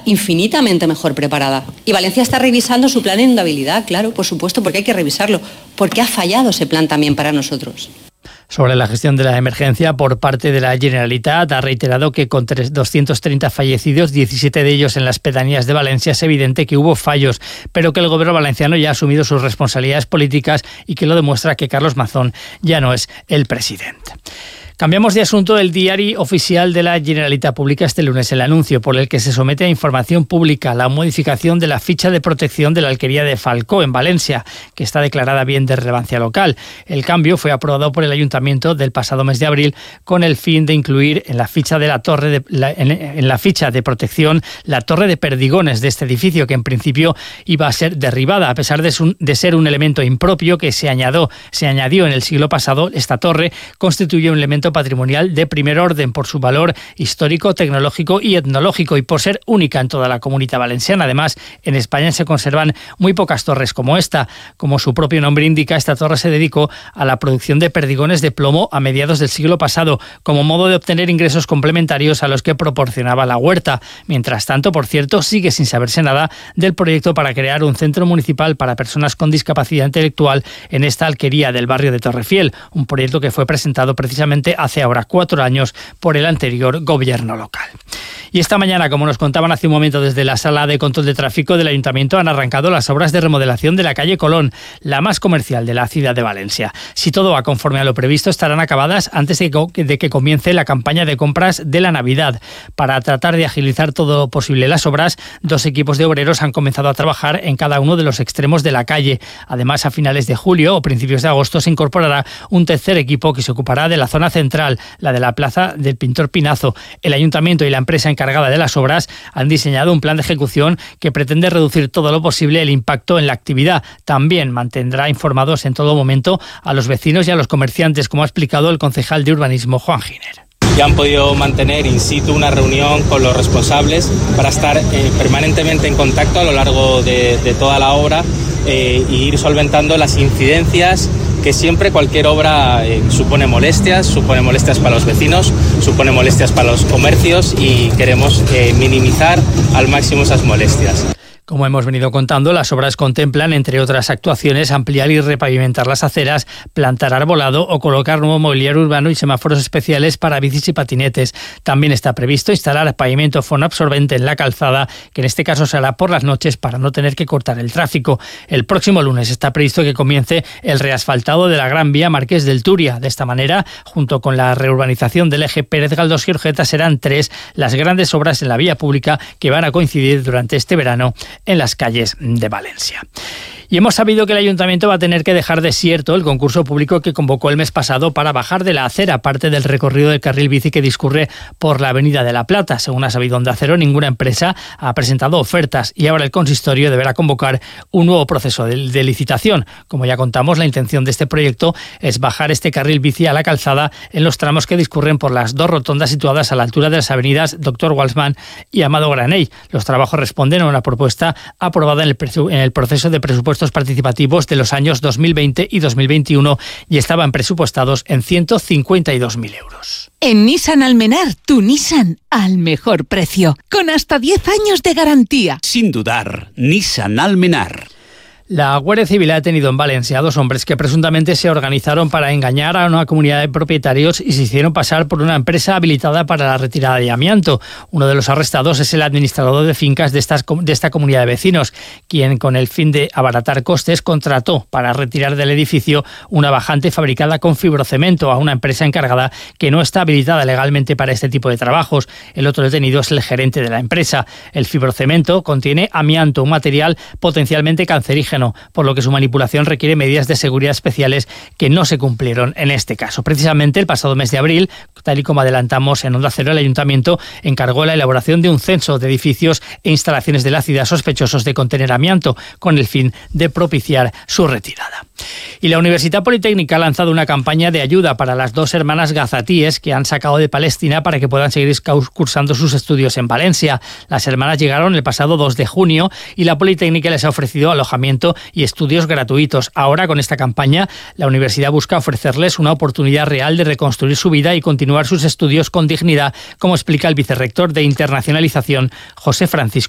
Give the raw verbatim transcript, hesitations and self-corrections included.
infinitamente mejor preparada. Y Valencia está revisando su plan de inundabilidad, claro, por supuesto, porque hay que revisarlo, porque ha fallado ese plan también para nosotros. Sobre la gestión de la emergencia por parte de la Generalitat, ha reiterado que con doscientos treinta fallecidos, diecisiete de ellos en las pedanías de Valencia, es evidente que hubo fallos, pero que el gobierno valenciano ya ha asumido sus responsabilidades políticas y que lo demuestra que Carlos Mazón ya no es el presidente. Cambiamos de asunto. El diari oficial de la Generalitat publica este lunes el anuncio por el que se somete a información pública la modificación de la ficha de protección de la alquería de Falcó, en Valencia, que está declarada bien de relevancia local. El cambio fue aprobado por el Ayuntamiento del pasado mes de abril con el fin de incluir en la ficha de la torre de, la, en, en la ficha de protección la torre de perdigones de este edificio, que en principio iba a ser derribada, a pesar de, su, de ser un elemento impropio que se añadió, se añadió en el siglo pasado. Esta torre constituye un elemento patrimonial de primer orden por su valor histórico, tecnológico y etnológico y por ser única en toda la Comunidad Valenciana. Además, en España se conservan muy pocas torres como esta. Como su propio nombre indica, esta torre se dedicó a la producción de perdigones de plomo a mediados del siglo pasado, como modo de obtener ingresos complementarios a los que proporcionaba la huerta. Mientras tanto, por cierto, sigue sin saberse nada del proyecto para crear un centro municipal para personas con discapacidad intelectual en esta alquería del barrio de Torrefiel, un proyecto que fue presentado precisamente hace ahora cuatro años por el anterior gobierno local. Y esta mañana, como nos contaban hace un momento desde la Sala de Control de Tráfico del Ayuntamiento, han arrancado las obras de remodelación de la calle Colón, la más comercial de la ciudad de Valencia. Si todo va conforme a lo previsto, estarán acabadas antes de que comience la campaña de compras de la Navidad. Para tratar de agilizar todo lo posible las obras, dos equipos de obreros han comenzado a trabajar en cada uno de los extremos de la calle. Además, a finales de julio o principios de agosto se incorporará un tercer equipo que se ocupará de la zona central, la de la Plaza del Pintor Pinazo. El Ayuntamiento y la empresa encargada de las obras han diseñado un plan de ejecución que pretende reducir todo lo posible el impacto en la actividad. También mantendrá informados en todo momento a los vecinos y a los comerciantes, como ha explicado el concejal de urbanismo, Juan Giner. Ya han podido mantener in situ una reunión con los responsables para estar eh, permanentemente en contacto a lo largo de, de toda la obra eh, e ir solventando las incidencias que siempre cualquier obra eh, supone molestias, supone molestias para los vecinos, supone molestias para los comercios y queremos eh, minimizar al máximo esas molestias. Como hemos venido contando, las obras contemplan, entre otras actuaciones, ampliar y repavimentar las aceras, plantar arbolado o colocar nuevo mobiliario urbano y semáforos especiales para bicis y patinetes. También está previsto instalar pavimento fonoabsorbente en la calzada, que en este caso se hará por las noches para no tener que cortar el tráfico. El próximo lunes está previsto que comience el reasfaltado de la Gran Vía Marqués del Turia. De esta manera, junto con la reurbanización del eje Pérez Galdós y Urgeta, serán tres las grandes obras en la vía pública que van a coincidir durante este verano en las calles de Valencia. Y hemos sabido que el Ayuntamiento va a tener que dejar desierto el concurso público que convocó el mes pasado para bajar de la acera parte del recorrido del carril bici que discurre por la Avenida de la Plata. Según ha sabido Onda Cero, ninguna empresa ha presentado ofertas y ahora el consistorio deberá convocar un nuevo proceso de, de licitación. Como ya contamos, la intención de este proyecto es bajar este carril bici a la calzada en los tramos que discurren por las dos rotondas situadas a la altura de las avenidas Doctor Walsman y Amado Granell. Los trabajos responden a una propuesta aprobada en el, presu- en el proceso de presupuestos participativos de los años dos mil veinte y dos mil veintiuno y estaban presupuestados en ciento cincuenta y dos mil euros. En Nissan Almenar, tu Nissan al mejor precio, con hasta diez años de garantía. Sin dudar, Nissan Almenar. La Guardia Civil ha detenido en Valencia a dos hombres que presuntamente se organizaron para engañar a una comunidad de propietarios y se hicieron pasar por una empresa habilitada para la retirada de amianto. Uno de los arrestados es el administrador de fincas de, estas, de esta comunidad de vecinos, quien, con el fin de abaratar costes, contrató para retirar del edificio una bajante fabricada con fibrocemento a una empresa encargada que no está habilitada legalmente para este tipo de trabajos. El otro detenido es el gerente de la empresa. El fibrocemento contiene amianto, un material potencialmente cancerígeno, por lo que su manipulación requiere medidas de seguridad especiales que no se cumplieron en este caso. Precisamente el pasado mes de abril, tal y como adelantamos en Onda Cero, el Ayuntamiento encargó la elaboración de un censo de edificios e instalaciones de la ciudad sospechosos de contener amianto, con el fin de propiciar su retirada. Y la Universidad Politécnica ha lanzado una campaña de ayuda para las dos hermanas gazatíes que han sacado de Palestina para que puedan seguir cursando sus estudios en Valencia. Las hermanas llegaron el pasado dos de junio y la Politécnica les ha ofrecido alojamiento y estudios gratuitos. Ahora, con esta campaña, la universidad busca ofrecerles una oportunidad real de reconstruir su vida y continuar sus estudios con dignidad, como explica el vicerrector de Internacionalización, José Francisco